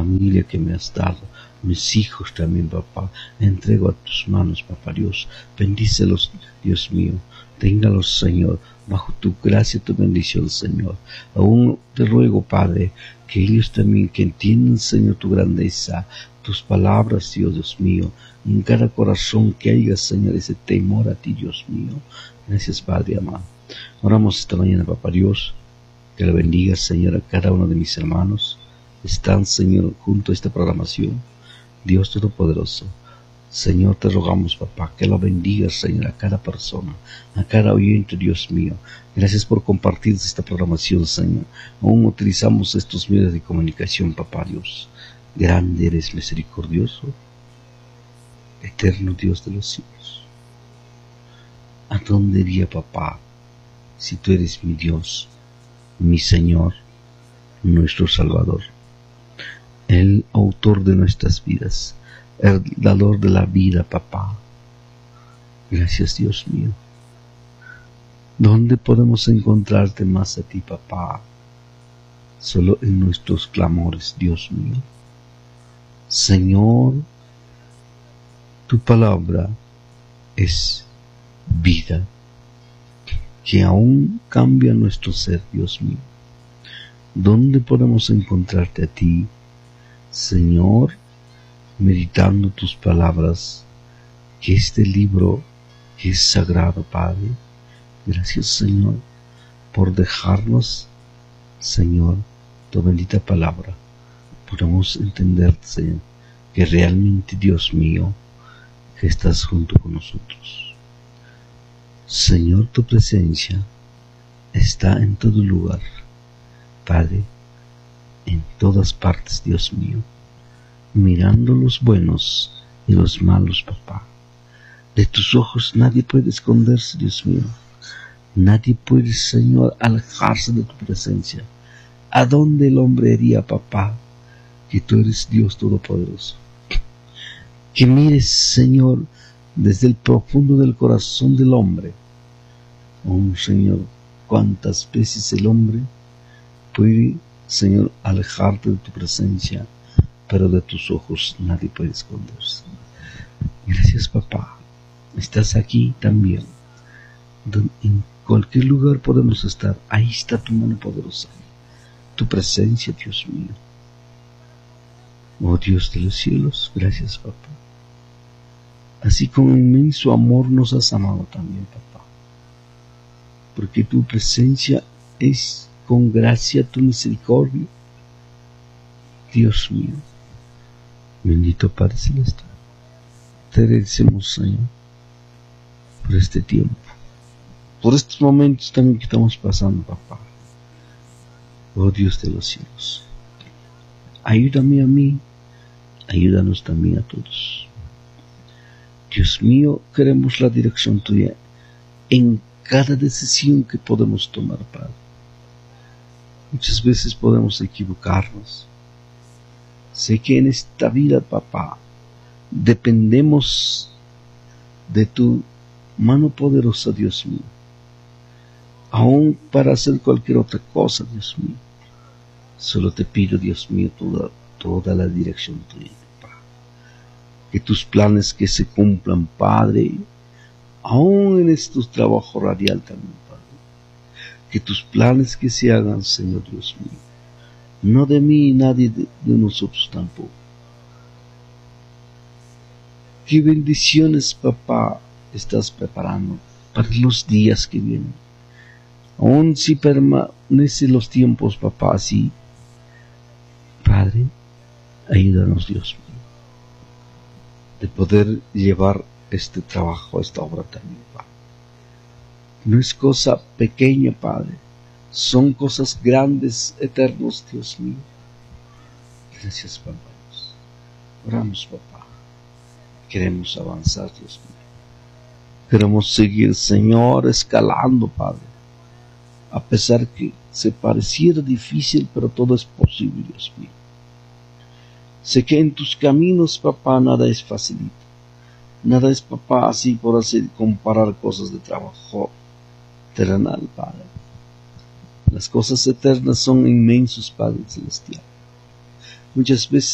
familia que me has dado, mis hijos también, papá, entrego a tus manos, papá Dios, bendícelos, Dios mío, téngalos, Señor, bajo tu gracia, tu bendición, Señor. Aún te ruego, Padre, que ellos también, que entiendan, Señor, tu grandeza, tus palabras, Dios mío, en cada corazón que haya, Señor, ese temor a ti, Dios mío. Gracias, Padre amado. Oramos esta mañana, papá Dios, que le bendiga, Señor, a cada uno de mis hermanos. Están, Señor, junto a esta programación. Dios Todopoderoso, Señor, te rogamos, papá, que lo bendiga, Señor, a cada persona, a cada oyente, Dios mío. Gracias por compartir esta programación, Señor. Aún utilizamos estos medios de comunicación, papá Dios. Grande eres, misericordioso, eterno Dios de los cielos. ¿A dónde iría, papá, si tú eres mi Dios, mi Señor, nuestro Salvador, el autor de nuestras vidas, el dador de la vida, papá? Gracias, Dios mío. ¿Dónde podemos encontrarte más a ti, papá? Solo en nuestros clamores, Dios mío. Señor, tu palabra es vida, que aún cambia nuestro ser, Dios mío. ¿Dónde podemos encontrarte a ti, Señor, meditando tus palabras, que este libro que es sagrado, Padre? Gracias, Señor, por dejarnos, Señor, tu bendita palabra. Podemos entender, Señor, que realmente, Dios mío, que estás junto con nosotros. Señor, tu presencia está en todo lugar, Padre, en todas partes, Dios mío, mirando los buenos y los malos, papá. De tus ojos nadie puede esconderse, Dios mío. Nadie puede, Señor, alejarse de tu presencia. ¿A dónde el hombre iría, papá? Que tú eres Dios Todopoderoso. Que mires, Señor, desde el profundo del corazón del hombre. Oh, Señor, cuántas veces el hombre puede, Señor, alejarte de tu presencia, pero de tus ojos nadie puede esconderse. Gracias, papá. Estás aquí también. En cualquier lugar podemos estar. Ahí está tu mano poderosa, tu presencia, Dios mío. Oh Dios de los cielos, gracias, papá. Así con inmenso amor nos has amado también, papá. Porque tu presencia es con gracia tu misericordia. Dios mío, bendito Padre Celestial, te agradecemos, Señor, por este tiempo, por estos momentos también que estamos pasando, papá. Oh Dios de los cielos, ayúdame a mí, ayúdanos también a todos. Dios mío, queremos la dirección tuya en cada decisión que podemos tomar, Padre. Muchas veces podemos equivocarnos. Sé que en esta vida, papá, dependemos de tu mano poderosa, Dios mío. Aún para hacer cualquier otra cosa, Dios mío. Solo te pido, Dios mío, toda la dirección tuya, papá. Que tus planes que se cumplan, Padre, aún en estos trabajos radial también, Padre. Que tus planes que se hagan, Señor Dios mío. No de mí y nadie de nosotros tampoco. Qué bendiciones, papá, estás preparando para los días que vienen. Aún si permanecen los tiempos, papá, así, Padre, ayúdanos, Dios mío, de poder llevar este trabajo, esta obra también, Padre. No es cosa pequeña, Padre. Son cosas grandes, eternos, Dios mío. Gracias, papá. Oramos, papá. Queremos avanzar, Dios mío. Queremos seguir, Señor, escalando, Padre. A pesar que se pareciera difícil, pero todo es posible, Dios mío. Sé que en tus caminos, papá, nada es facilito. Nada es, papá, así por hacer comparar cosas de trabajo terrenal, Padre. Las cosas eternas son inmensos, Padre Celestial. Muchas veces